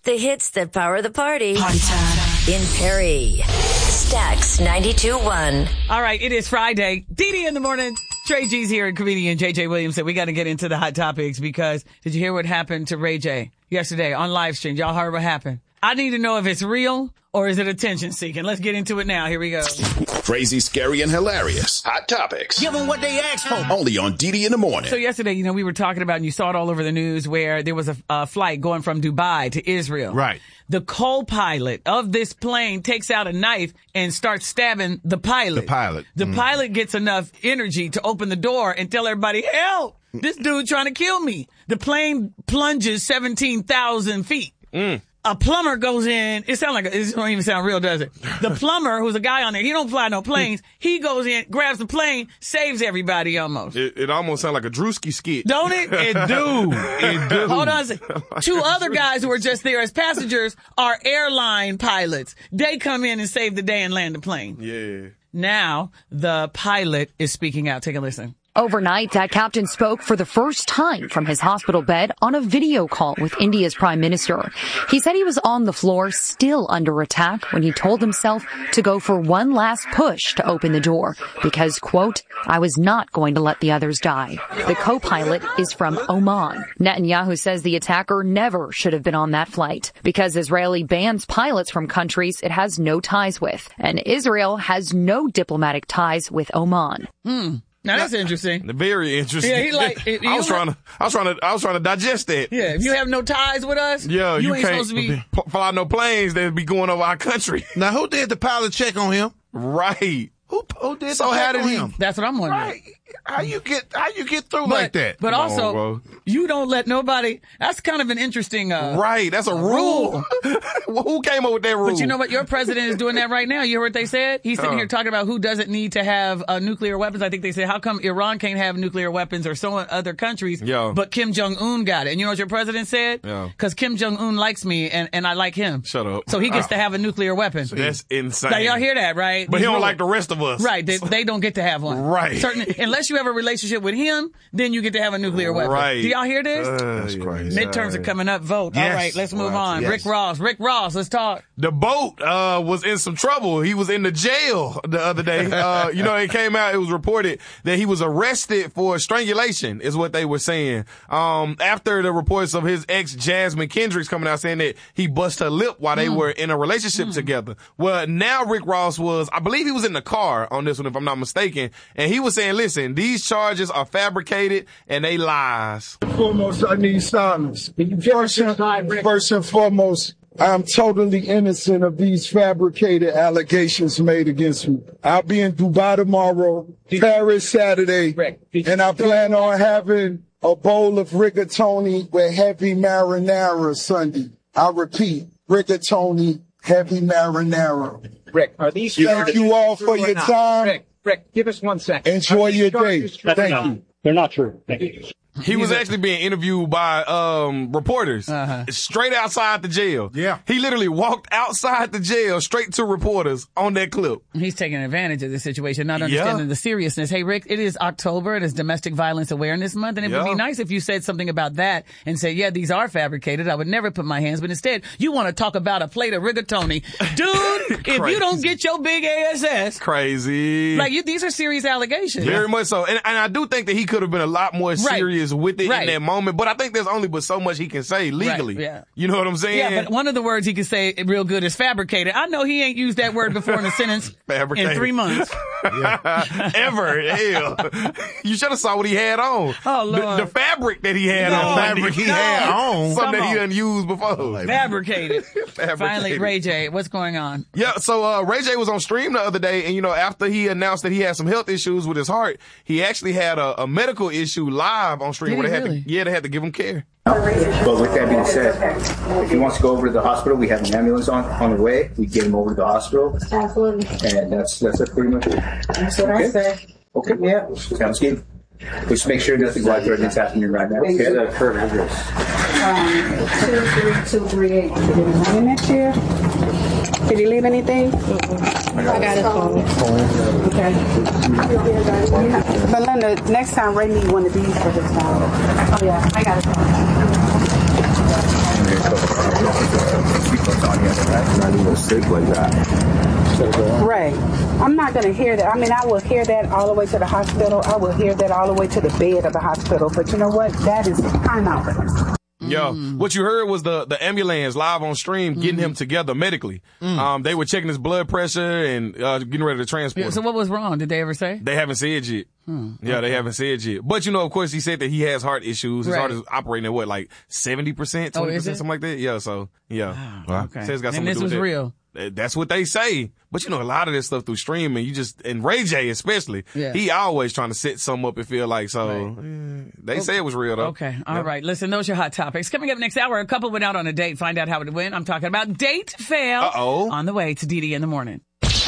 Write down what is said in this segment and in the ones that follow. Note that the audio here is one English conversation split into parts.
The hits that power the party. Party time. In Perry. Stax 92.1. All right, it is Friday. Dee in the morning. Trey G's here and comedian JJ Williams said we got to get into the hot topics because did you hear what happened to Ray J yesterday on live stream? Y'all heard what happened? I need to know if it's real or is it attention seeking. Let's get into it now. Here we go. Crazy, scary, and hilarious. Hot topics. Give them what they asked for. Only on Dee in the morning. So yesterday, we were talking about, and you saw it all over the news, where there was a flight going from Dubai to Israel. Right. The co-pilot of this plane takes out a knife and starts stabbing the pilot. The pilot gets enough energy to open the door and tell everybody, help! This dude trying to kill me. The plane plunges 17,000 feet. A plumber goes in. It don't even sound real, does it? The plumber, who's a guy on there, he don't fly no planes. He goes in, grabs the plane, saves everybody almost. It almost sounds like a Drewski skit. Don't it? It do. Hold on a second. Two other guys who were just there as passengers are airline pilots. They come in and save the day and land the plane. Yeah. Now, the pilot is speaking out. Take a listen. Overnight, that captain spoke for the first time from his hospital bed on a video call with India's prime minister. He said he was on the floor, still under attack, when he told himself to go for one last push to open the door because, quote, I was not going to let the others die. The co-pilot is from Oman. Netanyahu says the attacker never should have been on that flight because Israeli bans pilots from countries it has no ties with, and Israel has no diplomatic ties with Oman. Now that's interesting. Very interesting. Yeah, I was trying to digest that. Yeah, if you have no ties with us, you ain't can't supposed to be fly no planes that be going over our country. Now, who did the pilot check on him? Right. Who did So the how check did on he? him? That's what I'm wondering. Right. How you get through like that? But Come also, on, bro. you don't let nobody. That's kind of an interesting. Right. That's a rule. Who came up with that rule? But you know what? Your president is doing that right now. You heard what they said? He's sitting here talking about who doesn't need to have nuclear weapons. I think they said, how come Iran can't have nuclear weapons or so other countries, but Kim Jong-un got it? And you know what your president said? Because Kim Jong-un likes me and I like him. Shut up. So he gets to have a nuclear weapon. That's insane. Now, y'all hear that, right? But he don't like the rest of us. Right. They don't get to have one. Right. Unless you have a relationship with him, then you get to have a nuclear weapon. Right. Do y'all hear this? That's crazy. Midterms are coming up. Vote. Yes. All right, let's move on. Yes. Rick Ross, let's talk. The boat was in some trouble. He was in the jail the other day. It came out, it was reported that he was arrested for strangulation, is what they were saying. After the reports of his ex, Jasmine Kendricks, coming out saying that he bust her lip while they were in a relationship together. Well, now Rick Ross I believe he was in the car on this one, if I'm not mistaken, and he was saying, listen, these charges are fabricated and they lies. Foremost, I need silence. First and foremost, I'm totally innocent of these fabricated allegations made against me. I'll be in Dubai tomorrow, Paris Saturday, and I plan on having a bowl of rigatoni with heavy marinara Sunday. I repeat, rigatoni, heavy marinara. Rick, are these Thank you all for your time. Rick, give us 1 second. Enjoy your day. Thank you. They're not true. Thank you. He was actually being interviewed by reporters straight outside the jail. Yeah. He literally walked outside the jail straight to reporters on that clip. He's taking advantage of the situation, not understanding the seriousness. Hey, Rick, it is October. It is Domestic Violence Awareness Month, and it would be nice if you said something about that and say, yeah, these are fabricated. I would never put my hands, but instead, you want to talk about a plate of rigatoni. Dude, if you don't get your big ASS. Crazy. These are serious allegations. Very much so. And I do think that he could have been a lot more serious with it in that moment, but I think there's only but so much he can say legally. Right, yeah. You know what I'm saying? Yeah, but one of the words he can say real good is fabricated. I know he ain't used that word before in a sentence in 3 months. Ever. Hell. You should have saw what he had on. Oh, Lord. The fabric that he had on. Fabric he had on. Something that he done used before. Fabricated. Finally, Ray J, what's going on? Yeah, so Ray J was on stream the other day, and after he announced that he had some health issues with his heart, he actually had a medical issue live on stream. They had to give him care. But with that being said, if he wants to go over to the hospital, we have an ambulance on the way. We get him over to the hospital. Absolutely. And that's pretty much it. That's what I say. Okay. Yeah. Sounds good. Just make sure nothing life-threatening is happening right now. Okay. The current address. 23238. Did he leave next year? Did he leave anything? I got his phone. Okay. Belinda, next time Ray need one of these for his phone. Oh yeah, I got his phone. freak was that? Ray, I'm not going to hear that. I mean, I will hear that all the way to the hospital. I will hear that all the way to the bed of the hospital. But you know what? That is time out for them. Yo, what you heard was the ambulance live on stream getting him together medically. They were checking his blood pressure and getting ready to transport him. So what was wrong? Did they ever say? They haven't said yet. Yeah, they haven't said yet. But, you know, of course, he said that he has heart issues. His heart is operating at what, like 70%, 20%, something like that? Yeah, so, yeah. Wow, okay. So it's got and something this to do was with real. That's what they say. But, you know, a lot of this stuff through streaming, and Ray J especially, he always trying to set something up and feel like, so they say it was real, though. Okay, all right. Listen, those are your hot topics. Coming up next hour, a couple went out on a date. Find out how it went. I'm talking about date fail. On the way to DD in the Morning.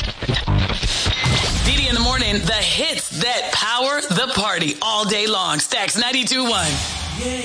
DD in the Morning, the hits that power the party all day long. Stacks 92.1.